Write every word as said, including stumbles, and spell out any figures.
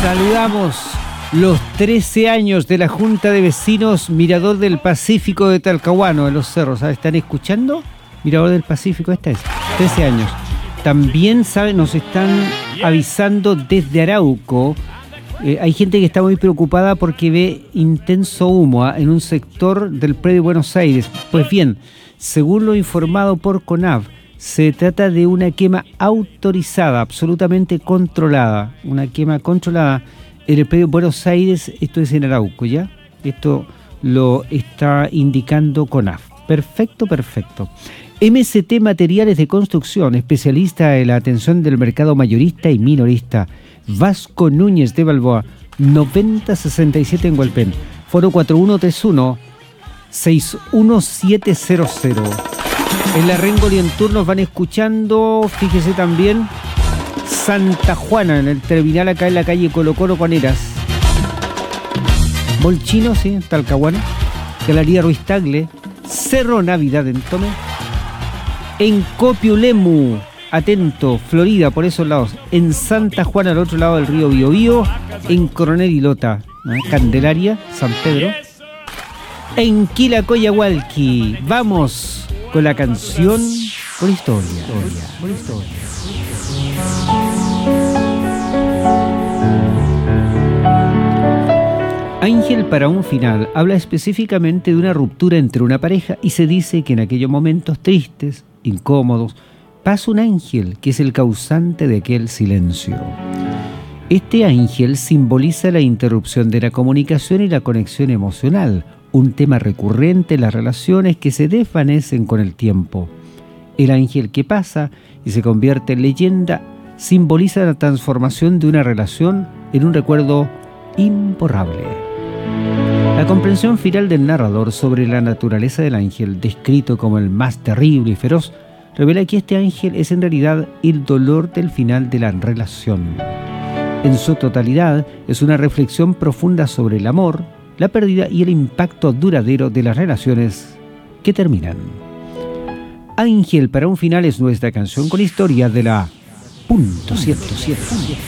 Saludamos los trece años de la Junta de Vecinos Mirador del Pacífico de Talcahuano, en los cerros. ¿Sabes? ¿Están escuchando? Mirador del Pacífico, esta es, trece años. También, ¿saben? Nos están avisando desde Arauco. Eh, hay gente que está muy preocupada porque ve intenso humo ¿eh? en un sector del predio Buenos Aires. Pues bien, según lo informado por CONAV, se trata de una quema autorizada, absolutamente controlada. Una quema controlada en el predio Buenos Aires, esto es en Arauco, ¿ya? Esto lo está indicando CONAV. Perfecto, perfecto. M S T Materiales de Construcción, especialista en la atención del mercado mayorista y minorista. Vasco Núñez de Balboa, noventa sesenta y siete en Hualpén. Foro cuatro uno tres uno, seis uno siete cero cero. En la Rengo y en turnos van escuchando, fíjese también, Santa Juana, en el terminal acá en la calle Colo Colo Paneras. Molchino, sí, Talcahuano. Galería Ruiz Tagle. Cerro Navidad en Tome. En Copiulemu, atento, Florida, por esos lados. En Santa Juana, al otro lado del río Biobío. En Coronel y Lota, ¿no? Candelaria, San Pedro. En Quilacoyahualqui, vamos con la canción por historia. historia, por historia. Ángel para un final habla específicamente de una ruptura entre una pareja y se dice que en aquellos momentos tristes, incómodos, pasa un ángel que es el causante de aquel silencio. Este ángel simboliza la interrupción de la comunicación y la conexión emocional, un tema recurrente en las relaciones que se desvanecen con el tiempo. El ángel que pasa y se convierte en leyenda simboliza la transformación de una relación en un recuerdo imborrable. La comprensión final del narrador sobre la naturaleza del ángel, descrito como el más terrible y feroz, revela que este ángel es en realidad el dolor del final de la relación. En su totalidad, es una reflexión profunda sobre el amor, la pérdida y el impacto duradero de las relaciones que terminan. Ángel para un final es nuestra canción con historia de la punto ciento siete.